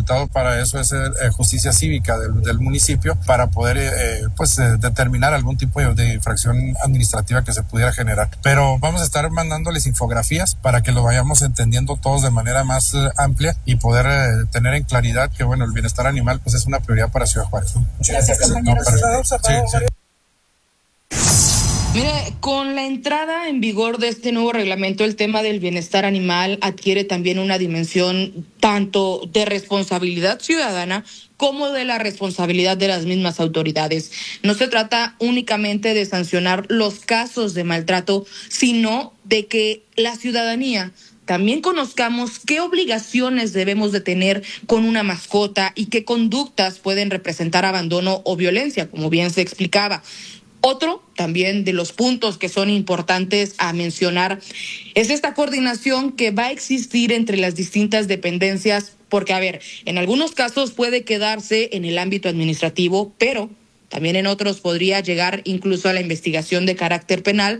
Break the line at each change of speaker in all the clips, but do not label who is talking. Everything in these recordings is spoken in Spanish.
resultado para eso es justicia cívica del municipio para poder determinar algún tipo de infracción administrativa que se pudiera generar. Pero vamos a estar mandándoles infografías para que lo vayamos entendiendo todos de manera más amplia y poder tener en claridad que el bienestar animal pues es una prioridad para Ciudad Juárez.
Gracias, compañeros.
Sí.
Mire, con la entrada en vigor de este nuevo reglamento, el tema del bienestar animal adquiere también una dimensión tanto de responsabilidad ciudadana como de la responsabilidad de las mismas autoridades. No se trata únicamente de sancionar los casos de maltrato, sino de que la ciudadanía también conozcamos qué obligaciones debemos de tener con una mascota y qué conductas pueden representar abandono o violencia, como bien se explicaba. Otro también de los puntos que son importantes a mencionar es esta coordinación que va a existir entre las distintas dependencias, porque, en algunos casos puede quedarse en el ámbito administrativo, pero también en otros podría llegar incluso a la investigación de carácter penal.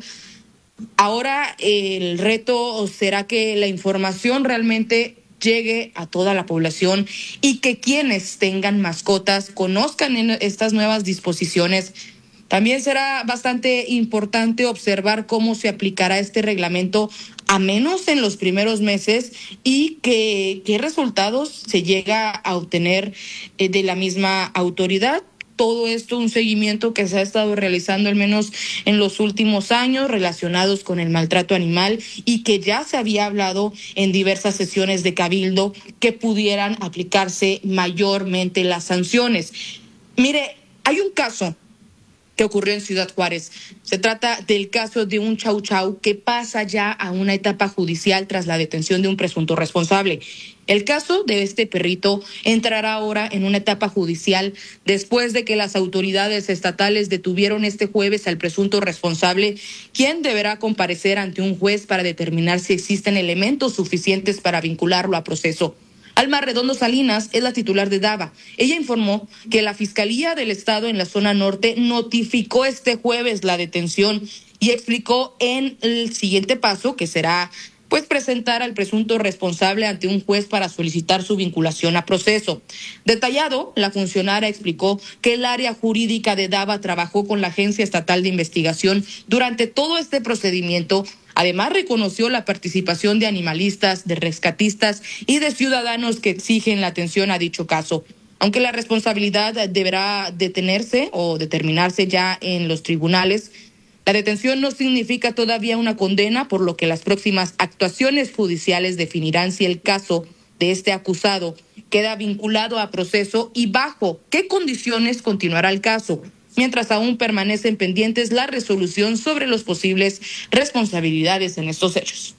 Ahora el reto será que la información realmente llegue a toda la población y que quienes tengan mascotas conozcan estas nuevas disposiciones. También será bastante importante observar cómo se aplicará este reglamento, a menos en los primeros meses, y qué resultados se llega a obtener de la misma autoridad. Todo esto un seguimiento que se ha estado realizando al menos en los últimos años relacionados con el maltrato animal y que ya se había hablado en diversas sesiones de cabildo que pudieran aplicarse mayormente las sanciones. Mire, hay un caso que ocurrió en Ciudad Juárez. Se trata del caso de un chau chau que pasa ya a una etapa judicial tras la detención de un presunto responsable. El caso de este perrito entrará ahora en una etapa judicial después de que las autoridades estatales detuvieron este jueves al presunto responsable, quien deberá comparecer ante un juez para determinar si existen elementos suficientes para vincularlo a proceso. Alma Redondo Salinas es la titular de DAVA. Ella informó que la Fiscalía del Estado en la zona norte notificó este jueves la detención y explicó en el siguiente paso que será presentar al presunto responsable ante un juez para solicitar su vinculación a proceso. Detallado, la funcionaria explicó que el área jurídica de DAVA trabajó con la Agencia Estatal de Investigación durante todo este procedimiento. Además, reconoció la participación de animalistas, de rescatistas y de ciudadanos que exigen la atención a dicho caso. Aunque la responsabilidad deberá detenerse o determinarse ya en los tribunales, la detención no significa todavía una condena, por lo que las próximas actuaciones judiciales definirán si el caso de este acusado queda vinculado a proceso y bajo qué condiciones continuará el caso, mientras aún permanecen pendientes la resolución sobre los posibles responsabilidades en estos hechos.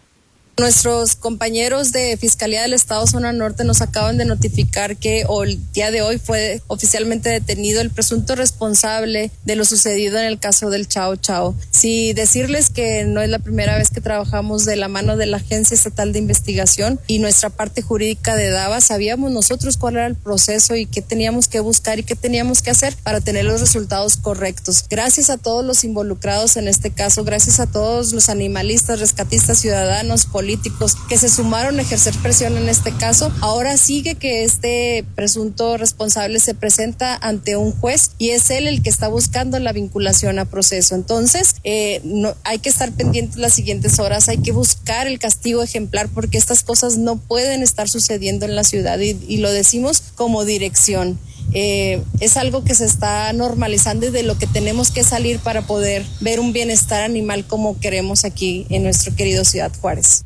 Nuestros compañeros de Fiscalía del Estado Zona Norte nos acaban de notificar que el día de hoy fue oficialmente detenido el presunto responsable de lo sucedido en el caso del Chau Chau. Sí, decirles que no es la primera vez que trabajamos de la mano de la Agencia Estatal de Investigación y nuestra parte jurídica de DAVA. Sabíamos nosotros cuál era el proceso y qué teníamos que buscar y qué teníamos que hacer para tener los resultados correctos. Gracias a todos los involucrados en este caso, gracias a todos los animalistas, rescatistas, ciudadanos, políticos que se sumaron a ejercer presión en este caso. Ahora sigue que este presunto responsable se presenta ante un juez y es él el que está buscando la vinculación a proceso. Entonces, hay que estar pendientes las siguientes horas, hay que buscar el castigo ejemplar porque estas cosas no pueden estar sucediendo en la ciudad y lo decimos como dirección. Es algo que se está normalizando y de lo que tenemos que salir para poder ver un bienestar animal como queremos aquí en nuestro querido Ciudad Juárez.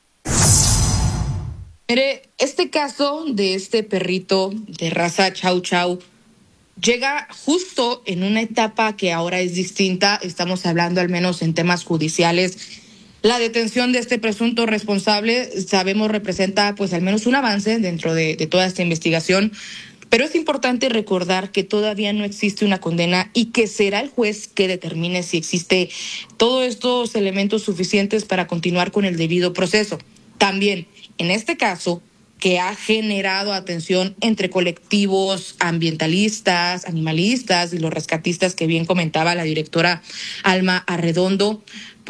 Mire, este caso de este perrito de raza Chau Chau llega justo en una etapa que ahora es distinta. Estamos hablando al menos en temas judiciales. La detención de este presunto responsable, sabemos, representa al menos un avance dentro de toda esta investigación. Pero es importante recordar que todavía no existe una condena y que será el juez que determine si existe todos estos elementos suficientes para continuar con el debido proceso. También, en este caso, que ha generado atención entre colectivos ambientalistas, animalistas y los rescatistas que bien comentaba la directora Alma Arredondo,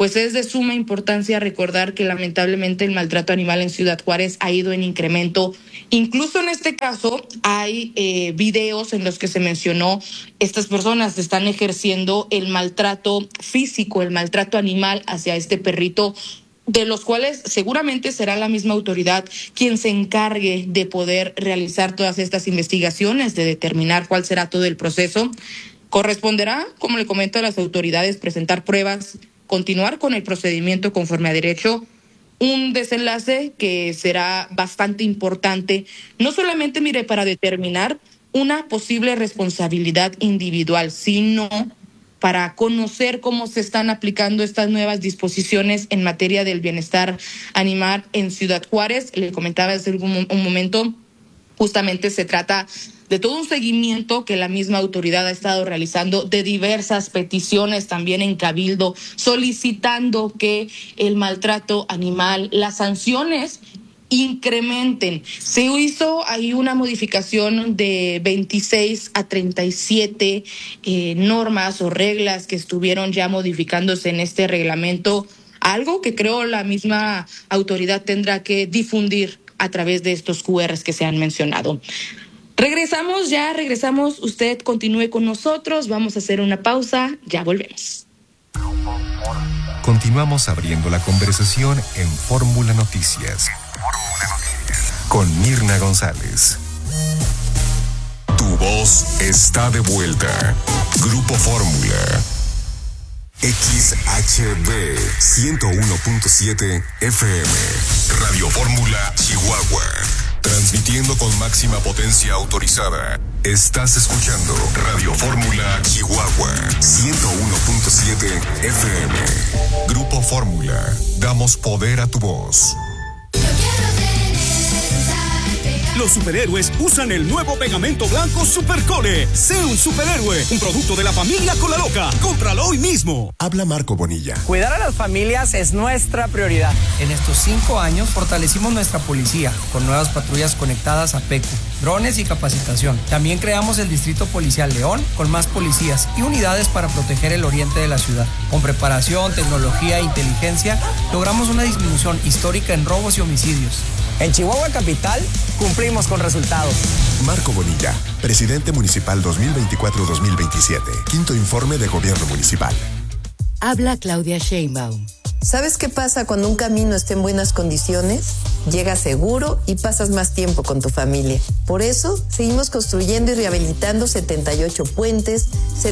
pues es de suma importancia recordar que lamentablemente el maltrato animal en Ciudad Juárez ha ido en incremento. Incluso en este caso hay videos en los que se mencionó estas personas están ejerciendo el maltrato físico, el maltrato animal hacia este perrito, de los cuales seguramente será la misma autoridad quien se encargue de poder realizar todas estas investigaciones, de determinar cuál será todo el proceso. Corresponderá, como le comento a las autoridades, presentar pruebas, continuar con el procedimiento conforme a derecho, un desenlace que será bastante importante, no solamente, para determinar una posible responsabilidad individual, sino para conocer cómo se están aplicando estas nuevas disposiciones en materia del bienestar animal en Ciudad Juárez. Le comentaba hace un momento, justamente se trata de todo un seguimiento que la misma autoridad ha estado realizando de diversas peticiones también en Cabildo, solicitando que el maltrato animal, las sanciones incrementen. Se hizo ahí una modificación de 26 a 37 normas o reglas que estuvieron ya modificándose en este reglamento, algo que creo la misma autoridad tendrá que difundir a través de estos QRs que se han mencionado. Regresamos, usted continúe con nosotros, vamos a hacer una pausa, ya volvemos.
Continuamos abriendo la conversación en Fórmula Noticias con Mirna González. Tu voz está de vuelta. Grupo Fórmula. XHB 101.7 FM. Radio Fórmula Chihuahua. Transmitiendo con máxima potencia autorizada. Estás escuchando Radio Fórmula Chihuahua 101.7 FM. Grupo Fórmula. Damos poder a tu voz.
Los superhéroes usan el nuevo pegamento blanco Supercole. Sé un superhéroe, un producto de la familia Cola Loca. Cómpralo hoy mismo.
Habla Marco Bonilla.
Cuidar a las familias es nuestra prioridad.
En estos 5 años fortalecimos nuestra policía con nuevas patrullas conectadas a PECU, drones y capacitación. También creamos el Distrito Policial León con más policías y unidades para proteger el oriente de la ciudad. Con preparación, tecnología e inteligencia, logramos una disminución histórica en robos y homicidios.
En Chihuahua Capital, cumplimos con resultados.
Marco Bonilla, presidente municipal 2024-2027. Quinto informe de gobierno municipal.
Habla Claudia Sheinbaum.
¿Sabes qué pasa cuando un camino está en buenas condiciones? Llegas seguro y pasas más tiempo con tu familia. Por eso, seguimos construyendo y rehabilitando 78 puentes,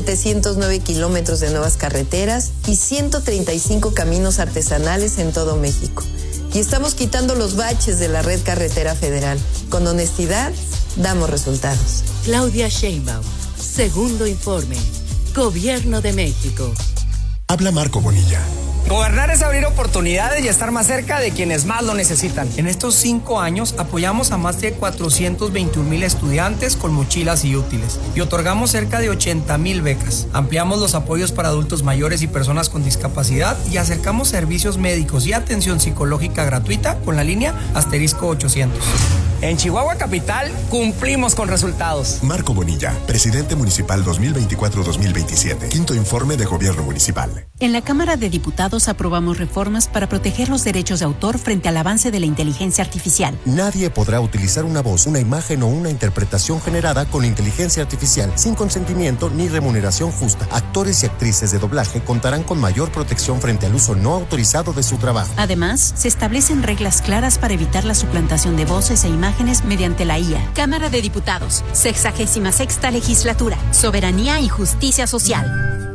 709 kilómetros de nuevas carreteras y 135 caminos artesanales en todo México. Y estamos quitando los baches de la red carretera federal. Con honestidad, damos resultados.
Claudia Sheinbaum, segundo informe. Gobierno de México.
Habla Marco Bonilla.
Gobernar es abrir oportunidades y estar más cerca de quienes más lo necesitan.
En estos 5 años apoyamos a más de 421,000 estudiantes con mochilas y útiles y otorgamos cerca de 80,000 becas. Ampliamos los apoyos para adultos mayores y personas con discapacidad y acercamos servicios médicos y atención psicológica gratuita con la línea *800.
En Chihuahua Capital cumplimos con resultados.
Marco Bonilla, presidente municipal 2024-2027. Quinto informe de gobierno municipal.
En la Cámara de Diputados aprobamos reformas para proteger los derechos de autor frente al avance de la inteligencia artificial.
Nadie podrá utilizar una voz, una imagen o una interpretación generada con inteligencia artificial sin consentimiento ni remuneración justa. Actores y actrices de doblaje contarán con mayor protección frente al uso no autorizado de su trabajo.
Además, se establecen reglas claras para evitar la suplantación de voces e imágenes mediante la IA.
Cámara de Diputados, 66ª Legislatura, Soberanía y Justicia Social.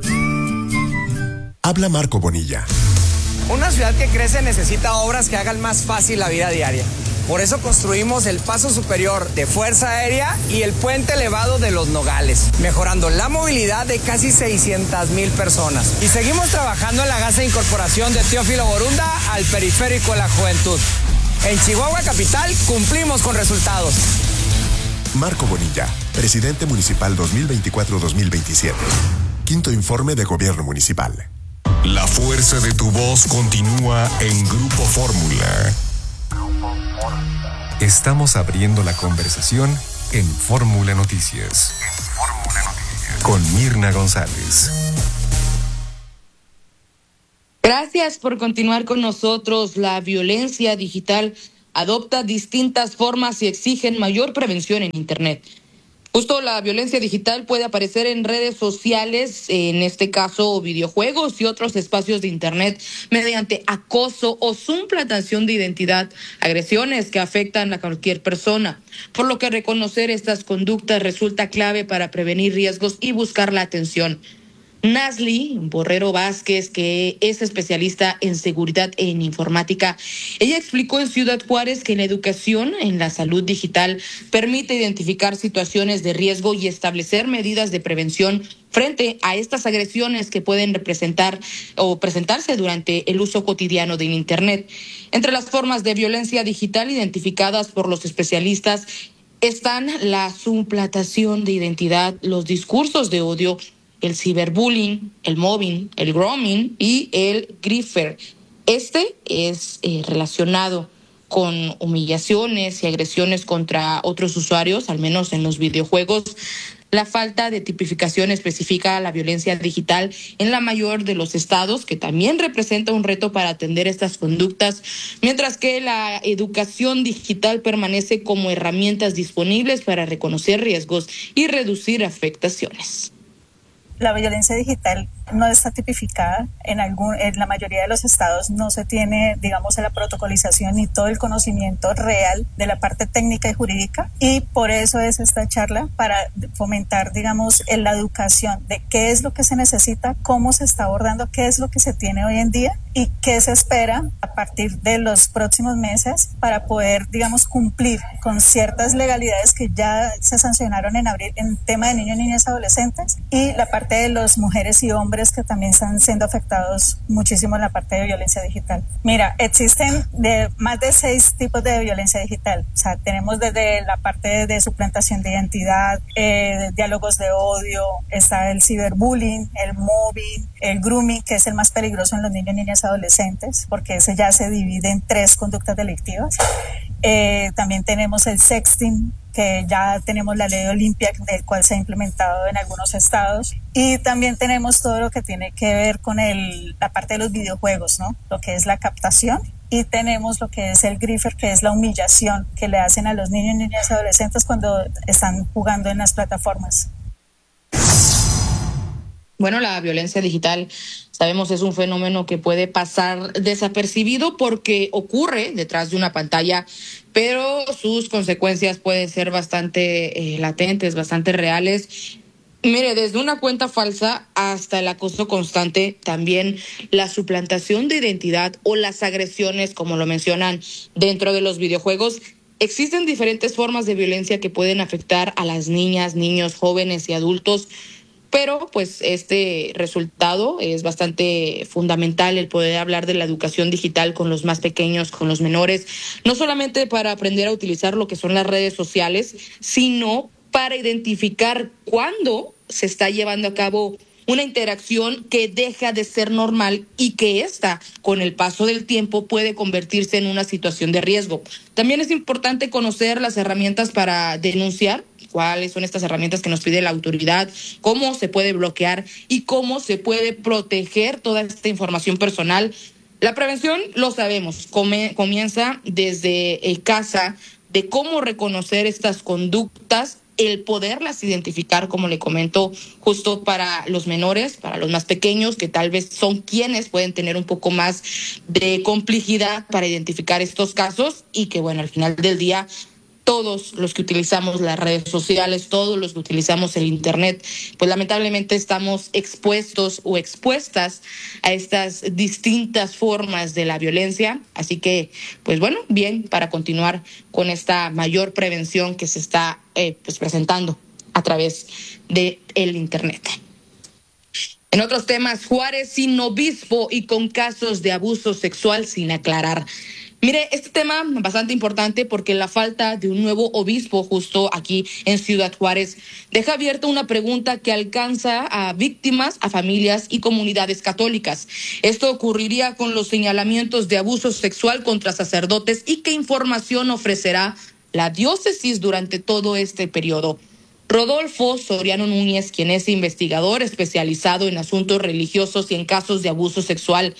Habla Marco Bonilla.
Una ciudad que crece necesita obras que hagan más fácil la vida diaria. Por eso construimos el paso superior de Fuerza Aérea y el puente elevado de Los Nogales, mejorando la movilidad de casi 600,000 personas. Y seguimos trabajando en la gas de incorporación de Teófilo Borunda al periférico de la juventud. En Chihuahua Capital cumplimos con resultados.
Marco Bonilla, presidente municipal 2024-2027. Quinto informe de gobierno municipal. La fuerza de tu voz continúa en Grupo Fórmula. Estamos abriendo la conversación en Fórmula Noticias. Con Mirna González.
Gracias por continuar con nosotros. La violencia digital adopta distintas formas y exigen mayor prevención en Internet. Justo la violencia digital puede aparecer en redes sociales, en este caso videojuegos y otros espacios de Internet, mediante acoso o suplantación de identidad, agresiones que afectan a cualquier persona, por lo que reconocer estas conductas resulta clave para prevenir riesgos y buscar la atención. Nasli Borrero Vázquez, que es especialista en seguridad e en informática, ella explicó en Ciudad Juárez que la educación en la salud digital permite identificar situaciones de riesgo y establecer medidas de prevención frente a estas agresiones que pueden representar o presentarse durante el uso cotidiano de Internet. Entre las formas de violencia digital identificadas por los especialistas están la suplantación de identidad, los discursos de odio, el ciberbullying, el mobbing, el grooming y el griffer. Este es relacionado con humillaciones y agresiones contra otros usuarios, al menos en los videojuegos. La falta de tipificación específica a la violencia digital en la mayor de los estados, que también representa un reto para atender estas conductas, mientras que la educación digital permanece como herramientas disponibles para reconocer riesgos y reducir afectaciones.
La violencia digital no está tipificada en la mayoría de los estados, no se tiene, digamos, la protocolización ni todo el conocimiento real de la parte técnica y jurídica, y por eso es esta charla para fomentar, digamos, en la educación de qué es lo que se necesita, cómo se está abordando, qué es lo que se tiene hoy en día y qué se espera a partir de los próximos meses para poder, digamos, cumplir con ciertas legalidades que ya se sancionaron en abril en tema de niños, niñas, adolescentes, y la parte de las mujeres y hombres que también están siendo afectados muchísimo en la parte de violencia digital. Mira, existen más de 6 tipos de violencia digital. O sea, tenemos desde la parte de suplantación de identidad, diálogos de odio, está el ciberbullying, el mobbing, el grooming, que es el más peligroso en los niños, niñas, adolescentes, porque ese ya se divide en 3 conductas delictivas. También tenemos el sexting, que ya tenemos la ley Olimpia, del cual se ha implementado en algunos estados, y también tenemos todo lo que tiene que ver con la parte de los videojuegos, ¿no? Lo que es la captación, y tenemos lo que es el griffer, que es la humillación que le hacen a los niños, niñas y adolescentes cuando están jugando en las plataformas.
Bueno, la violencia digital, sabemos, es un fenómeno que puede pasar desapercibido porque ocurre detrás de una pantalla, pero sus consecuencias pueden ser bastante latentes, bastante reales. Mire, desde una cuenta falsa hasta el acoso constante, también la suplantación de identidad o las agresiones, como lo mencionan dentro de los videojuegos. Existen diferentes formas de violencia que pueden afectar a las niñas, niños, jóvenes y adultos. Pero pues este resultado es bastante fundamental, el poder hablar de la educación digital con los más pequeños, con los menores, no solamente para aprender a utilizar lo que son las redes sociales, sino para identificar cuándo se está llevando a cabo una interacción que deja de ser normal y que esta, con el paso del tiempo, puede convertirse en una situación de riesgo. También es importante conocer las herramientas para denunciar, cuáles son estas herramientas que nos pide la autoridad, cómo se puede bloquear y cómo se puede proteger toda esta información personal. La prevención, lo sabemos, comienza desde casa, de cómo reconocer estas conductas, el poderlas identificar, como le comento, justo para los menores, para los más pequeños, que tal vez son quienes pueden tener un poco más de complejidad para identificar estos casos, y que, bueno, al final del día, todos los que utilizamos las redes sociales, todos los que utilizamos el Internet, pues lamentablemente estamos expuestos o expuestas a estas distintas formas de la violencia. Así que, pues bueno, bien, para continuar con esta mayor prevención que se está pues presentando a través de el Internet. En otros temas, Juárez sin obispo y con casos de abuso sexual sin aclarar. Mire, este tema bastante importante porque la falta de un nuevo obispo justo aquí en Ciudad Juárez deja abierta una pregunta que alcanza a víctimas, a familias y comunidades católicas. Esto ocurriría con los señalamientos de abuso sexual contra sacerdotes y qué información ofrecerá la diócesis durante todo este periodo. Rodolfo Soriano Núñez, quien es investigador especializado en asuntos religiosos y en casos de abuso sexual,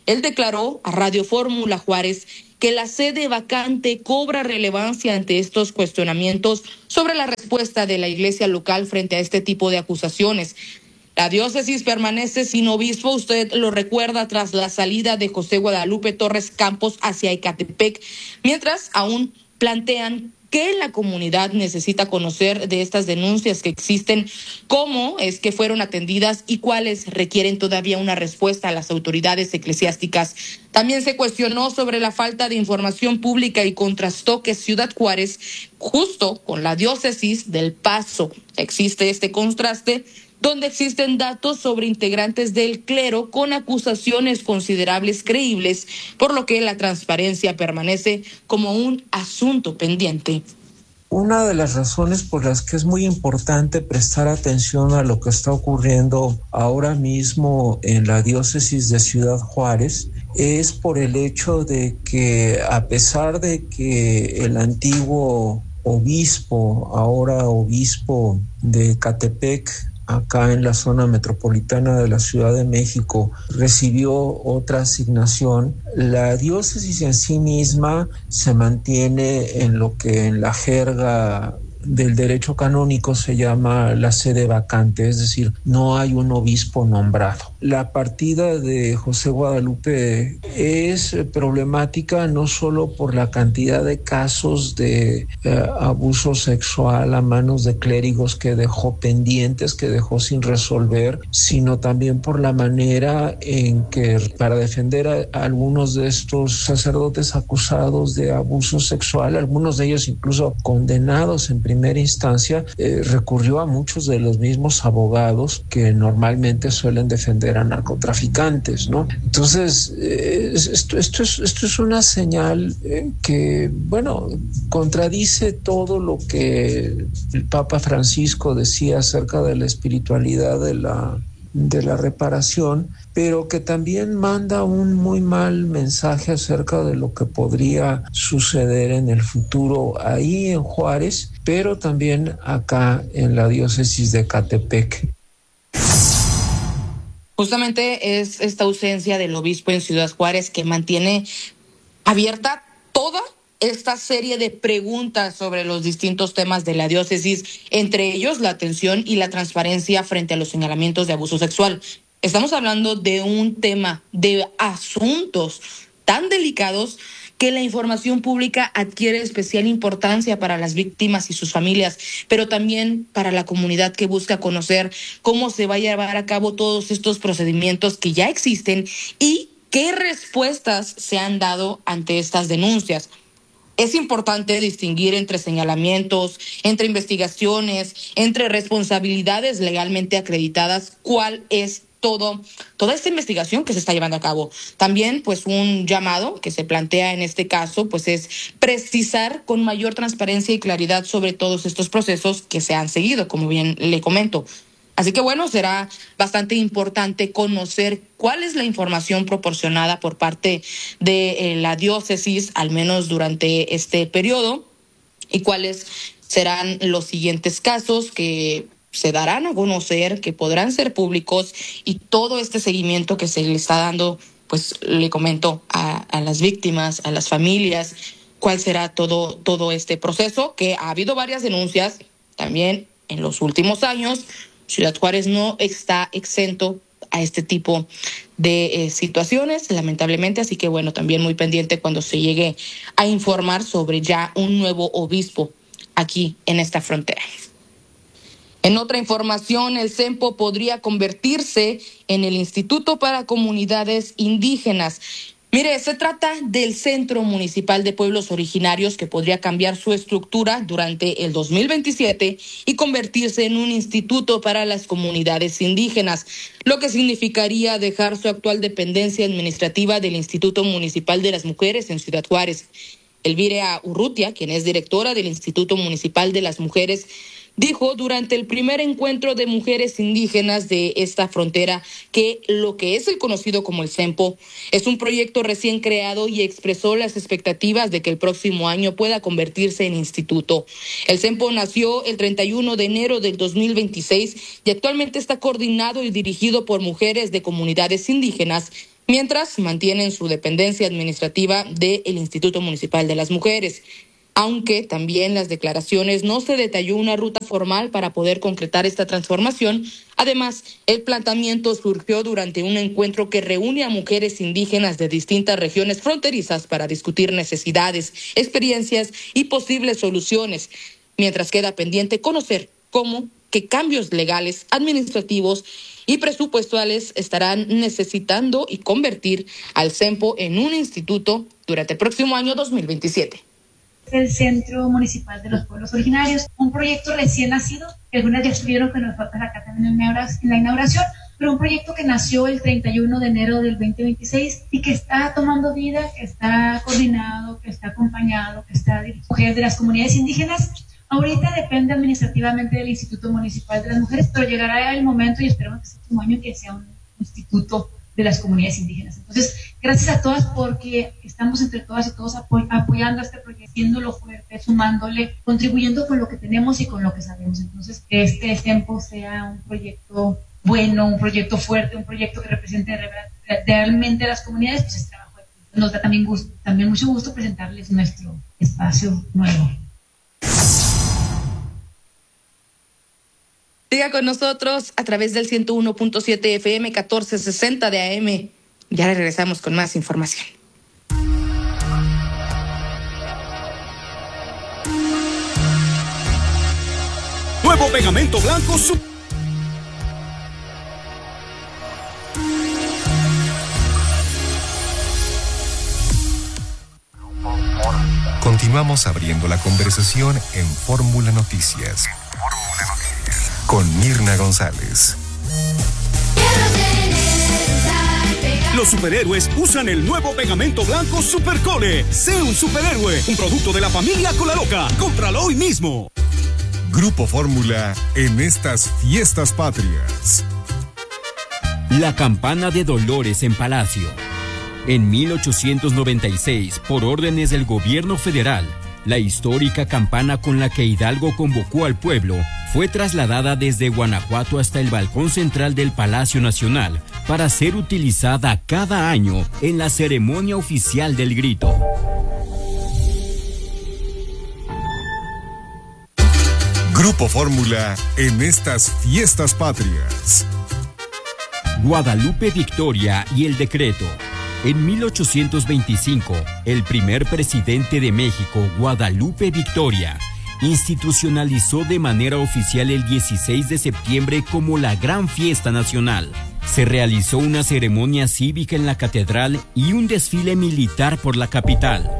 Él declaró a Radio Fórmula Juárez que la sede vacante cobra relevancia ante estos cuestionamientos sobre la respuesta de la iglesia local frente a este tipo de acusaciones. La diócesis permanece sin obispo, usted lo recuerda, tras la salida de José Guadalupe Torres Campos hacia Ecatepec, mientras aún plantean que la comunidad necesita conocer de estas denuncias que existen, cómo es que fueron atendidas y cuáles requieren todavía una respuesta a las autoridades eclesiásticas. También se cuestionó sobre la falta de información pública y contrastó que Ciudad Juárez, justo con la diócesis del Paso, existe este contraste, donde existen datos sobre integrantes del clero con acusaciones considerables creíbles, por lo que la transparencia permanece como un asunto pendiente.
Una de las razones por las que es muy importante prestar atención a lo que está ocurriendo ahora mismo en la diócesis de Ciudad Juárez es por el hecho de que, a pesar de que el antiguo obispo, ahora obispo de Ecatepec, acá en la zona metropolitana de la Ciudad de México, recibió otra asignación, la diócesis en sí misma se mantiene en lo que en la jerga del derecho canónico se llama la sede vacante, es decir, no hay un obispo nombrado. La partida de José Guadalupe es problemática no solo por la cantidad de casos de abuso sexual a manos de clérigos que dejó pendientes, que dejó sin resolver, sino también por la manera en que, para defender a algunos de estos sacerdotes acusados de abuso sexual, algunos de ellos incluso condenados en primera instancia, recurrió a muchos de los mismos abogados que normalmente suelen defender a narcotraficantes, ¿no? Entonces, esto es una señal que, bueno, contradice todo lo que el Papa Francisco decía acerca de la espiritualidad de la reparación, pero que también manda un muy mal mensaje acerca de lo que podría suceder en el futuro ahí en Juárez, pero también acá en la diócesis de Ecatepec.
Justamente es esta ausencia del obispo en Ciudad Juárez que mantiene abierta toda esta serie de preguntas sobre los distintos temas de la diócesis, entre ellos la atención y la transparencia frente a los señalamientos de abuso sexual. Estamos hablando de un tema, de asuntos tan delicados que la información pública adquiere especial importancia para las víctimas y sus familias, pero también para la comunidad que busca conocer cómo se va a llevar a cabo todos estos procedimientos que ya existen y qué respuestas se han dado ante estas denuncias. Es importante distinguir entre señalamientos, entre investigaciones, entre responsabilidades legalmente acreditadas, cuál es toda esta investigación que se está llevando a cabo. También, pues, un llamado que se plantea en este caso, pues, es precisar con mayor transparencia y claridad sobre todos estos procesos que se han seguido, como bien le comento. Así que, bueno, será bastante importante conocer cuál es la información proporcionada por parte de la diócesis, al menos durante este periodo, y cuáles serán los siguientes casos que se darán a conocer, que podrán ser públicos, y todo este seguimiento que se le está dando, pues le comento a las víctimas, a las familias, cuál será todo este proceso, que ha habido varias denuncias también en los últimos años. Ciudad Juárez no está exento a este tipo de situaciones, lamentablemente, así que bueno, también muy pendiente cuando se llegue a informar sobre ya un nuevo obispo aquí en esta frontera. En otra información, el CEMPO podría convertirse en el Instituto para Comunidades Indígenas. Mire, se trata del Centro Municipal de Pueblos Originarios que podría cambiar su estructura durante el 2027 y convertirse en un instituto para las comunidades indígenas, lo que significaría dejar su actual dependencia administrativa del Instituto Municipal de las Mujeres en Ciudad Juárez. Elvira Urrutia, quien es directora del Instituto Municipal de las Mujeres, dijo durante el primer encuentro de mujeres indígenas de esta frontera que lo que es el conocido como el CEMPO es un proyecto recién creado y expresó las expectativas de que el próximo año pueda convertirse en instituto. El CEMPO nació el 31 de enero del 2026 y actualmente está coordinado y dirigido por mujeres de comunidades indígenas, mientras mantienen su dependencia administrativa del Instituto Municipal de las Mujeres. Aunque también las declaraciones no se detalló una ruta formal para poder concretar esta transformación. Además, el planteamiento surgió durante un encuentro que reúne a mujeres indígenas de distintas regiones fronterizas para discutir necesidades, experiencias y posibles soluciones, mientras queda pendiente conocer qué cambios legales, administrativos y presupuestales estarán necesitando y convertir al CEMPO en un instituto durante el próximo año 2027.
El Centro Municipal de los Pueblos Originarios, un proyecto recién nacido, que algunas ya estuvieron con nosotros acá también en la inauguración, pero un proyecto que nació el 31 de enero del 2026 y que está tomando vida, que está coordinado, que está acompañado, que está dirigido a mujeres de las comunidades indígenas. Ahorita depende administrativamente del Instituto Municipal de las Mujeres, pero llegará el momento, y esperemos que este último año, que sea un instituto de las comunidades indígenas. Entonces, gracias a todas, porque estamos entre todas y todos apoyando a este proyecto, haciéndolo fuerte, sumándole, contribuyendo con lo que tenemos y con lo que sabemos. Entonces, que este CEMPO sea un proyecto bueno, un proyecto fuerte, un proyecto que represente realmente a las comunidades, pues es trabajo. Nos da también mucho gusto presentarles nuestro espacio nuevo.
Siga con nosotros a través del 101.7 FM, 1460 de AM. Ya regresamos con más información.
Nuevo pegamento blanco
Continuamos abriendo la conversación en Fórmula Noticias. Con Mirna González.
Los superhéroes usan el nuevo pegamento blanco Supercole. Sé un superhéroe, un producto de la familia Colaloca. Cómpralo hoy mismo.
Grupo Fórmula en estas fiestas patrias.
La campana de Dolores en Palacio. En 1896, por órdenes del gobierno federal, la histórica campana con la que Hidalgo convocó al pueblo fue trasladada desde Guanajuato hasta el balcón central del Palacio Nacional para ser utilizada cada año en la ceremonia oficial del grito.
Grupo Fórmula en estas fiestas patrias.
Guadalupe Victoria y el decreto. En 1825, el primer presidente de México, Guadalupe Victoria, institucionalizó de manera oficial el 16 de septiembre como la Gran Fiesta Nacional. Se realizó una ceremonia cívica en la catedral y un desfile militar por la capital.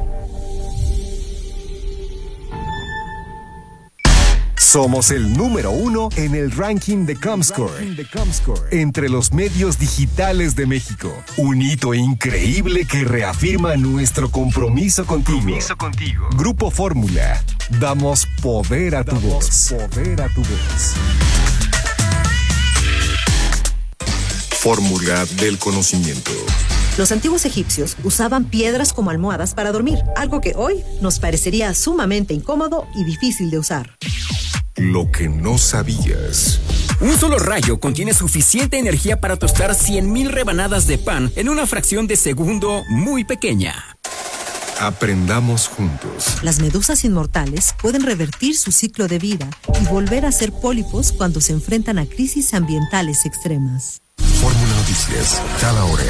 Somos el número 1 en el ranking de Comscore entre los medios digitales de México. Un hito increíble que reafirma nuestro compromiso contigo. Grupo Fórmula. Damos poder a tu voz. Fórmula del conocimiento.
Los antiguos egipcios usaban piedras como almohadas para dormir, algo que hoy nos parecería sumamente incómodo y difícil de usar.
Lo que no sabías.
Un solo rayo contiene suficiente energía para tostar 100,000 rebanadas de pan en una fracción de segundo muy pequeña.
Aprendamos juntos.
Las medusas inmortales pueden revertir su ciclo de vida y volver a ser pólipos cuando se enfrentan a crisis ambientales extremas.
Fórmula Noticias, cada hora.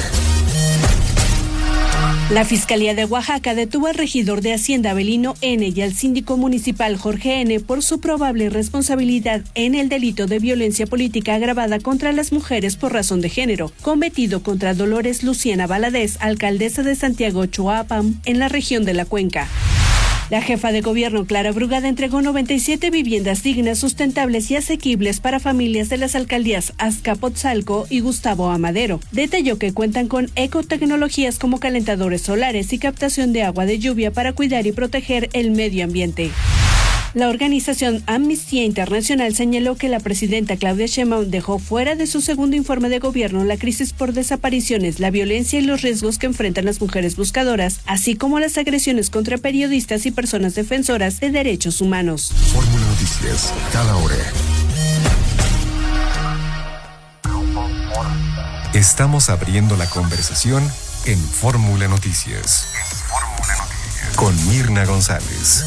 La Fiscalía de Oaxaca detuvo al regidor de Hacienda Avelino N. y al síndico municipal Jorge N. por su probable responsabilidad en el delito de violencia política agravada contra las mujeres por razón de género, cometido contra Dolores Luciana Valadez, alcaldesa de Santiago Choapam, en la región de la Cuenca. La jefa de gobierno, Clara Brugada, entregó 97 viviendas dignas, sustentables y asequibles para familias de las alcaldías Azcapotzalco y Gustavo Amadero. Detalló que cuentan con ecotecnologías como calentadores solares y captación de agua de lluvia para cuidar y proteger el medio ambiente. La organización Amnistía Internacional señaló que la presidenta Claudia Sheinbaum dejó fuera de su segundo informe de gobierno la crisis por desapariciones, la violencia y los riesgos que enfrentan las mujeres buscadoras, así como las agresiones contra periodistas y personas defensoras de derechos humanos.
Fórmula Noticias, cada hora. Estamos abriendo la conversación en Fórmula Noticias. Con Mirna González.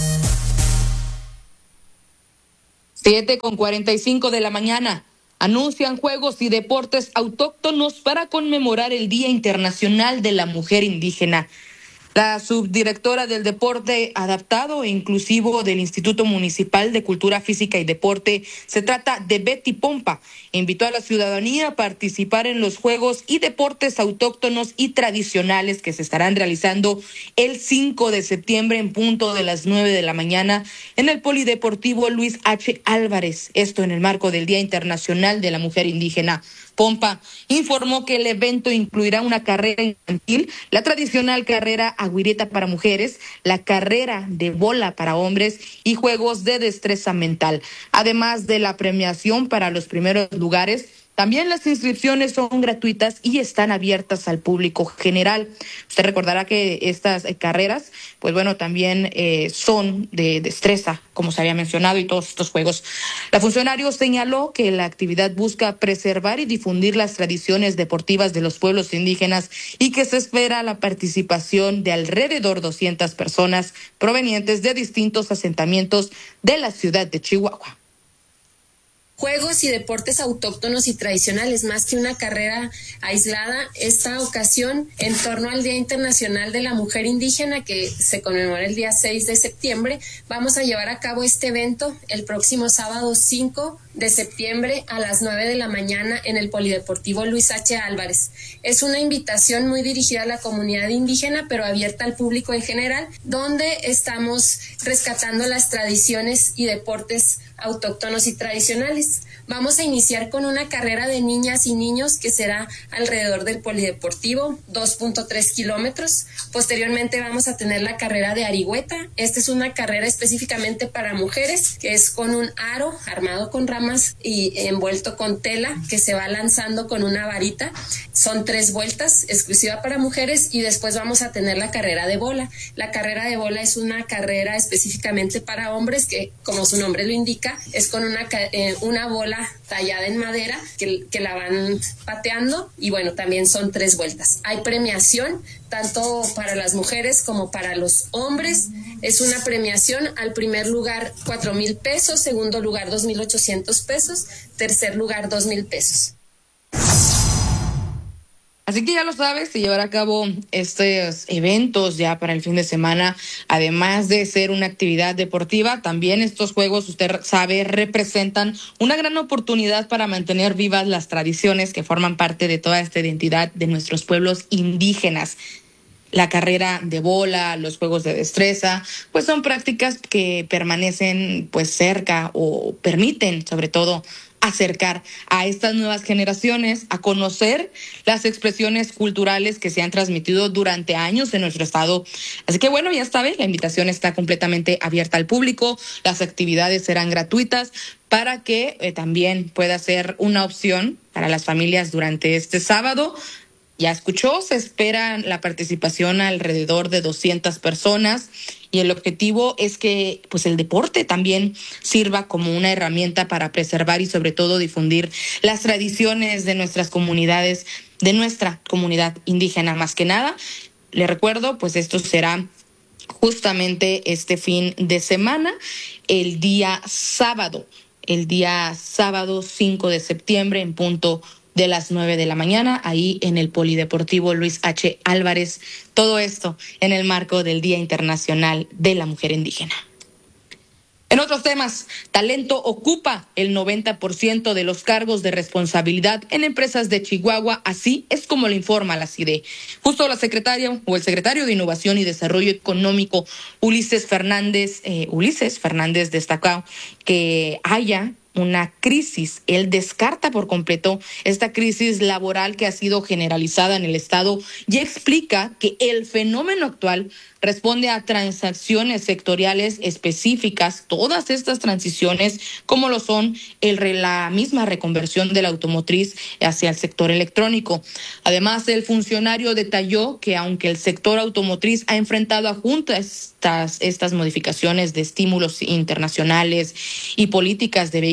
7:45 de la mañana. Anuncian juegos y deportes autóctonos para conmemorar el Día Internacional de la Mujer Indígena. La subdirectora del Deporte Adaptado e Inclusivo del Instituto Municipal de Cultura Física y Deporte, se trata de Betty Pompa, invitó a la ciudadanía a participar en los juegos y deportes autóctonos y tradicionales que se estarán realizando el 5 de septiembre en punto de las 9 de la mañana en el Polideportivo Luis H. Álvarez, esto en el marco del Día Internacional de la Mujer Indígena. Pompa informó que el evento incluirá una carrera infantil, la tradicional carrera agüireta para mujeres, la carrera de bola para hombres y juegos de destreza mental. Además de la premiación para los primeros lugares, también las inscripciones son gratuitas y están abiertas al público general. Usted recordará que estas carreras, pues bueno, también son de destreza, como se había mencionado, y todos estos juegos. La funcionario señaló que la actividad busca preservar y difundir las tradiciones deportivas de los pueblos indígenas y que se espera la participación de alrededor 200 personas provenientes de distintos asentamientos de la ciudad de Chihuahua.
Juegos y deportes autóctonos y tradicionales, más que una carrera aislada, esta ocasión en torno al Día Internacional de la Mujer Indígena, que se conmemora el día 6 de septiembre, vamos a llevar a cabo este evento el próximo sábado 5 de septiembre a las 9 de la mañana en el Polideportivo Luis H. Álvarez. Es una invitación muy dirigida a la comunidad indígena, pero abierta al público en general, donde estamos rescatando las tradiciones y deportes autóctonos y tradicionales. Vamos a iniciar con una carrera de niñas y niños que será alrededor del Polideportivo, 2.3 kilómetros. Posteriormente vamos a tener la carrera de Arihueta. Esta es una carrera específicamente para mujeres, que es con un aro armado con ramas y envuelto con tela que se va lanzando con una varita. Son 3 vueltas, exclusiva para mujeres, y después vamos a tener la carrera de bola. La carrera de bola es una carrera específicamente para hombres que, como su nombre lo indica, es con una bola tallada en madera que la van pateando, y bueno, también son 3 vueltas. Hay premiación tanto para las mujeres como para los hombres. Es una premiación: al primer lugar 4,000 pesos, segundo lugar 2,800 pesos, tercer lugar 2,000 pesos.
Así que ya lo sabes, se llevará a cabo estos eventos ya para el fin de semana. Además de ser una actividad deportiva, también estos juegos, usted sabe, representan una gran oportunidad para mantener vivas las tradiciones que forman parte de toda esta identidad de nuestros pueblos indígenas. La carrera de bola, los juegos de destreza, pues son prácticas que permanecen pues cerca o permiten sobre todo acercar a estas nuevas generaciones a conocer las expresiones culturales que se han transmitido durante años en nuestro estado. Así que bueno, ya saben, la invitación está completamente abierta al público, las actividades serán gratuitas para que también pueda ser una opción para las familias durante este sábado. Ya escuchó, se espera la participación alrededor de 200 personas y el objetivo es que pues el deporte también sirva como una herramienta para preservar y sobre todo difundir las tradiciones de nuestras comunidades, de nuestra comunidad indígena más que nada. Le recuerdo, pues esto será justamente este fin de semana, el día sábado 5 de septiembre en punto de las 9 de la mañana, ahí en el Polideportivo Luis H. Álvarez. Todo esto en el marco del Día Internacional de la Mujer Indígena. En otros temas, talento ocupa el 90% de los cargos de responsabilidad en empresas de Chihuahua, así es como lo informa la CIDE. Justo el secretario de Innovación y Desarrollo Económico, Ulises Fernández destacó que haya una crisis. Él descarta por completo esta crisis laboral que ha sido generalizada en el estado y explica que el fenómeno actual responde a transacciones sectoriales específicas, todas estas transiciones, como lo son la misma reconversión de la automotriz hacia el sector electrónico. Además, el funcionario detalló que aunque el sector automotriz ha enfrentado a juntas estas modificaciones de estímulos internacionales y políticas de vehículos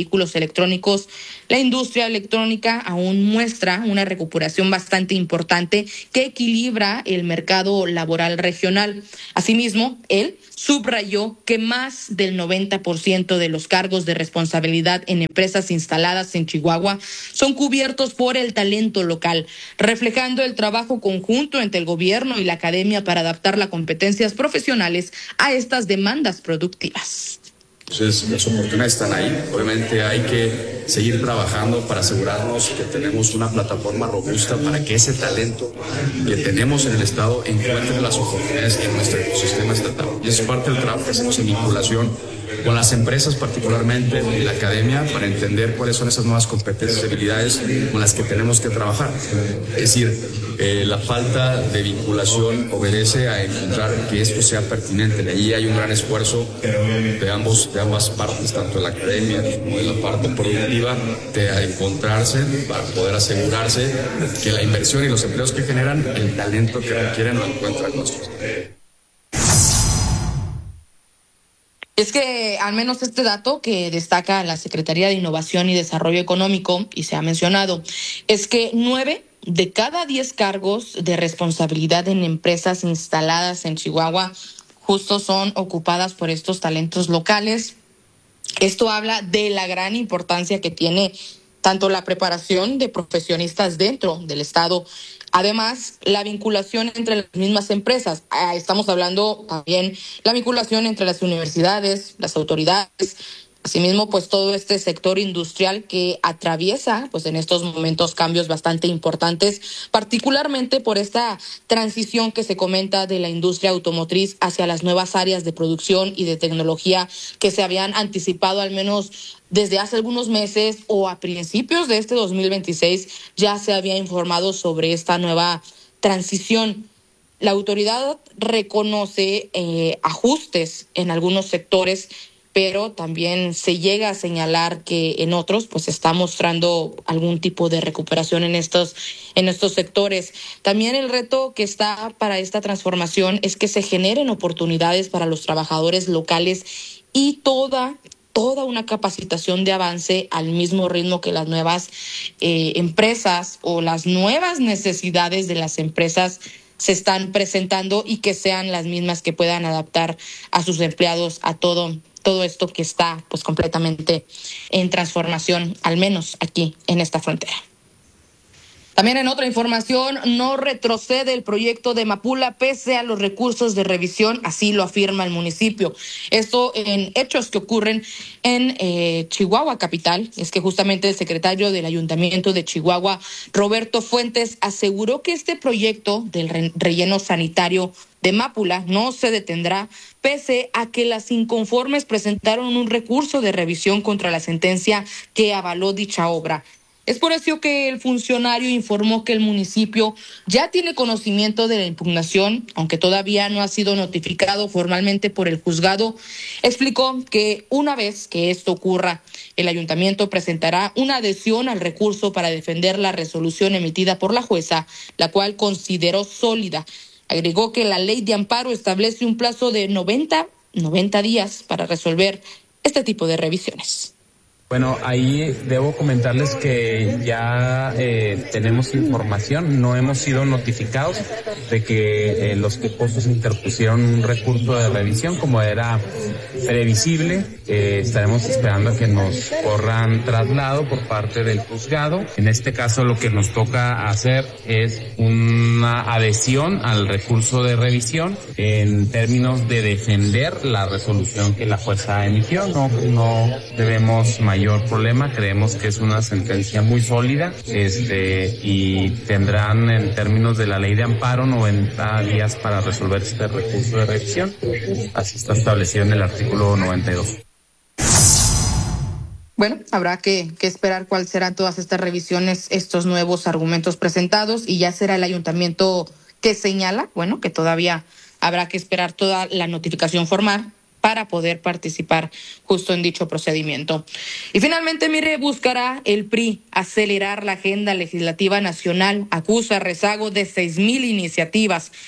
vehículos electrónicos, la industria electrónica aún muestra una recuperación bastante importante que equilibra el mercado laboral regional. Asimismo, él subrayó que más del 90% de los cargos de responsabilidad en empresas instaladas en Chihuahua son cubiertos por el talento local, reflejando el trabajo conjunto entre el gobierno y la academia para adaptar las competencias profesionales a estas demandas productivas.
Entonces, las oportunidades están ahí. Obviamente hay que seguir trabajando para asegurarnos que tenemos una plataforma robusta para que ese talento que tenemos en el Estado encuentre las oportunidades en nuestro ecosistema estatal. Y es parte del trabajo que hacemos en vinculación con las empresas, particularmente y la academia, para entender cuáles son esas nuevas competencias y habilidades con las que tenemos que trabajar. Es decir, la falta de vinculación obedece a encontrar que esto sea pertinente. De ahí hay un gran esfuerzo de ambas partes, tanto de la academia como de la parte productiva, de encontrarse para poder asegurarse que la inversión y los empleos que generan, el talento que requieren lo encuentran nuestros.
Es que al menos este dato que destaca la Secretaría de Innovación y Desarrollo Económico, y se ha mencionado, es que 9 de cada 10 cargos de responsabilidad en empresas instaladas en Chihuahua justo son ocupadas por estos talentos locales. Esto habla de la gran importancia que tiene tanto la preparación de profesionistas dentro del Estado. Además, la vinculación entre las mismas empresas. Estamos hablando también la vinculación entre las universidades, las autoridades, asimismo, pues todo este sector industrial que atraviesa, pues en estos momentos cambios bastante importantes, particularmente por esta transición que se comenta de la industria automotriz hacia las nuevas áreas de producción y de tecnología que se habían anticipado al menos desde hace algunos meses o a principios de este 2026 ya se había informado sobre esta nueva transición. La autoridad reconoce ajustes en algunos sectores, pero también se llega a señalar que en otros pues está mostrando algún tipo de recuperación en estos sectores. También el reto que está para esta transformación es que se generen oportunidades para los trabajadores locales y toda una capacitación de avance al mismo ritmo que las nuevas empresas o las nuevas necesidades de las empresas se están presentando y que sean las mismas que puedan adaptar a sus empleados a todo esto que está pues completamente en transformación, al menos aquí en esta frontera. También en otra información, no retrocede el proyecto de Mapula pese a los recursos de revisión, así lo afirma el municipio. Esto en hechos que ocurren en Chihuahua capital. Es que justamente el secretario del Ayuntamiento de Chihuahua, Roberto Fuentes, aseguró que este proyecto del relleno sanitario de Mapula no se detendrá pese a que las inconformes presentaron un recurso de revisión contra la sentencia que avaló dicha obra. Es por eso que el funcionario informó que el municipio ya tiene conocimiento de la impugnación, aunque todavía no ha sido notificado formalmente por el juzgado. Explicó que una vez que esto ocurra, el ayuntamiento presentará una adhesión al recurso para defender la resolución emitida por la jueza, la cual consideró sólida. Agregó que la ley de amparo establece un plazo de 90 días para resolver este tipo de revisiones.
Bueno, ahí debo comentarles que ya tenemos información, no hemos sido notificados de que los quejosos interpusieron un recurso de revisión como era previsible. Estaremos esperando a que nos corran traslado por parte del juzgado. En este caso lo que nos toca hacer es una adhesión al recurso de revisión en términos de defender la resolución que la jueza emitió. No debemos mayor problema, creemos que es una sentencia muy sólida y tendrán en términos de la ley de amparo 90 días para resolver este recurso de revisión. Así está establecido en el artículo 92.
Bueno, habrá que esperar cuál serán todas estas revisiones, estos nuevos argumentos presentados, y ya será el ayuntamiento que señala, bueno, que todavía habrá que esperar toda la notificación formal para poder participar justo en dicho procedimiento. Y finalmente, mire, buscará el PRI acelerar la agenda legislativa nacional, acusa rezago de 6,000 iniciativas.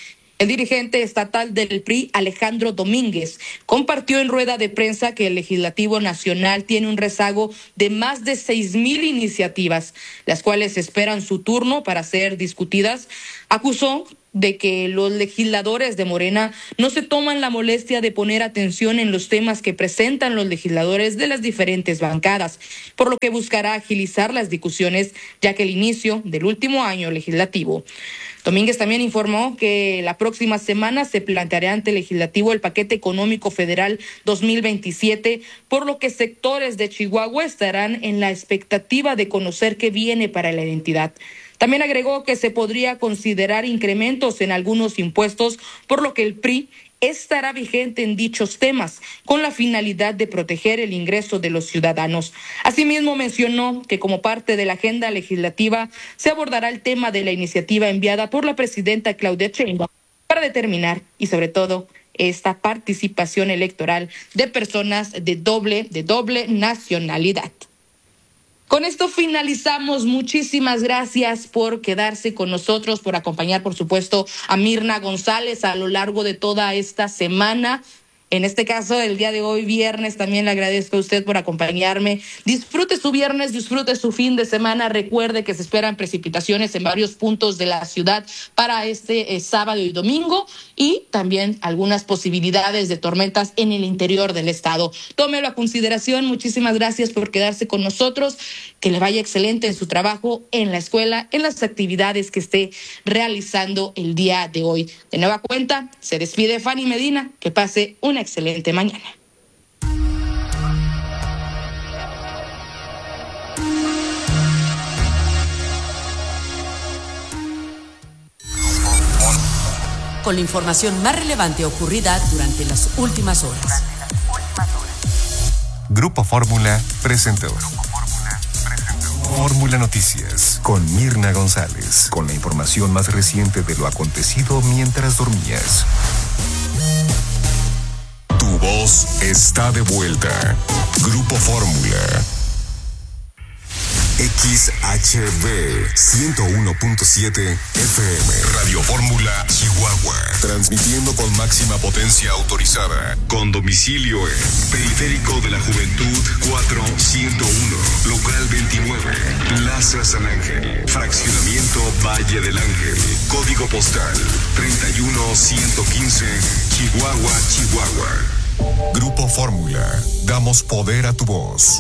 El dirigente estatal del PRI, Alejandro Domínguez, compartió en rueda de prensa que el Legislativo Nacional tiene un rezago de más de 6,000 iniciativas, las cuales esperan su turno para ser discutidas. Acusó de que los legisladores de Morena no se toman la molestia de poner atención en los temas que presentan los legisladores de las diferentes bancadas, por lo que buscará agilizar las discusiones, ya que el inicio del último año legislativo. Domínguez también informó que la próxima semana se planteará ante el Legislativo el paquete económico federal 2027, por lo que sectores de Chihuahua estarán en la expectativa de conocer qué viene para la entidad. También agregó que se podría considerar incrementos en algunos impuestos, por lo que el PRI estará vigente en dichos temas, con la finalidad de proteger el ingreso de los ciudadanos. Asimismo, mencionó que como parte de la agenda legislativa se abordará el tema de la iniciativa enviada por la presidenta Claudia Sheinbaum para determinar, y sobre todo, esta participación electoral de personas de doble nacionalidad. Con esto finalizamos. Muchísimas gracias por quedarse con nosotros, por acompañar, por supuesto, a Mirna González a lo largo de toda esta semana. En este caso, el día de hoy, viernes, también le agradezco a usted por acompañarme. Disfrute su viernes, disfrute su fin de semana. Recuerde que se esperan precipitaciones en varios puntos de la ciudad para este sábado y domingo, y también algunas posibilidades de tormentas en el interior del estado. Tómelo a consideración. Muchísimas gracias por quedarse con nosotros. Que le vaya excelente en su trabajo, en la escuela, en las actividades que esté realizando el día de hoy. De nueva cuenta, se despide Fanny Medina. Que pase una excelente mañana.
Con la información más relevante ocurrida durante las últimas horas.
Grupo Fórmula presentó Fórmula Noticias con Mirna González, con la información más reciente de lo acontecido mientras dormías. Tu voz está de vuelta. Grupo Fórmula. XHB 101.7 FM Radio Fórmula Chihuahua, transmitiendo con máxima potencia autorizada, con domicilio en Periférico de la Juventud 4101, local 29, Plaza San Ángel, fraccionamiento Valle del Ángel, código postal 31115, Chihuahua, Chihuahua. Grupo Fórmula, damos poder a tu voz.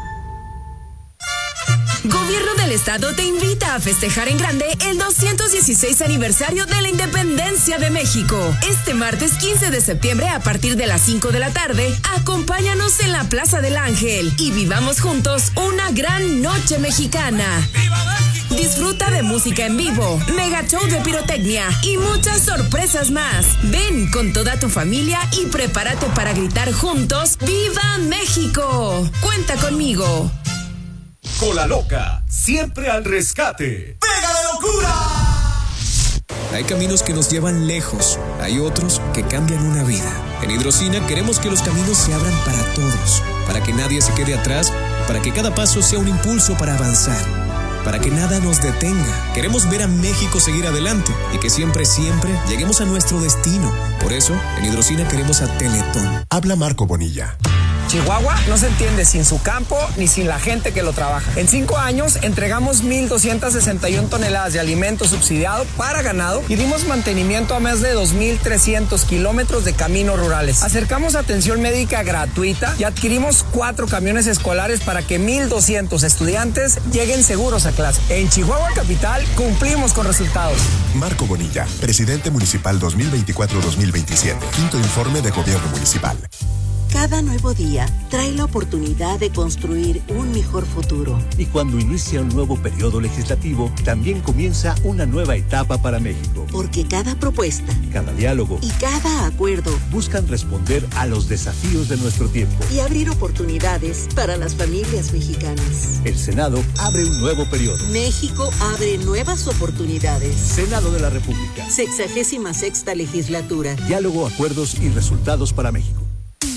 Gobierno del Estado te invita a festejar en grande el 216 aniversario de la Independencia de México. Este martes 15 de septiembre a partir de las 5 de la tarde, acompáñanos en la Plaza del Ángel y vivamos juntos una gran noche mexicana. Disfruta de música en vivo, mega show de pirotecnia y muchas sorpresas más. Ven con toda tu familia y prepárate para gritar juntos ¡Viva México! Cuenta conmigo.
Cola Loca, siempre al rescate. ¡Pega de locura!
Hay caminos que nos llevan lejos, hay otros que cambian una vida. En Hidrocina queremos que los caminos se abran para todos, para que nadie se quede atrás, para que cada paso sea un impulso para avanzar, para que nada nos detenga. Queremos ver a México seguir adelante y que siempre, siempre lleguemos a nuestro destino. Por eso, en Hidrocina queremos a Teletón.
Habla Marco Bonilla.
Chihuahua no se entiende sin su campo ni sin la gente que lo trabaja. En 5 años entregamos 1,261 toneladas de alimento subsidiado para ganado y dimos mantenimiento a más de 2,300 kilómetros de caminos rurales. Acercamos atención médica gratuita y adquirimos 4 camiones escolares para que 1,200 estudiantes lleguen seguros a clase. En Chihuahua Capital cumplimos con resultados.
Marco Bonilla, presidente municipal 2024-2027. Quinto informe de gobierno municipal.
Cada nuevo día trae la oportunidad de construir un mejor futuro.
Y cuando inicia un nuevo periodo legislativo, también comienza una nueva etapa para México.
Porque cada propuesta,
cada diálogo
y cada acuerdo
buscan responder a los desafíos de nuestro tiempo
y abrir oportunidades para las familias mexicanas.
El Senado abre un nuevo periodo.
México abre nuevas oportunidades.
Senado de la República.
66ª legislatura.
Diálogo, acuerdos y resultados para México.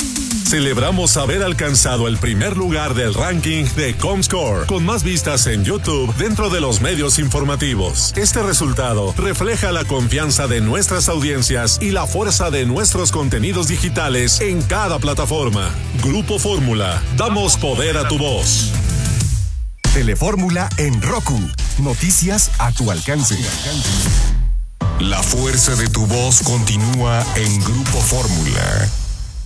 Celebramos haber alcanzado el primer lugar del ranking de Comscore, con más vistas en YouTube dentro de los medios informativos. Este resultado refleja la confianza de nuestras audiencias y la fuerza de nuestros contenidos digitales en cada plataforma. Grupo Fórmula, damos poder a tu voz. Telefórmula en Roku. Noticias a tu alcance. La fuerza de tu voz continúa en Grupo Fórmula.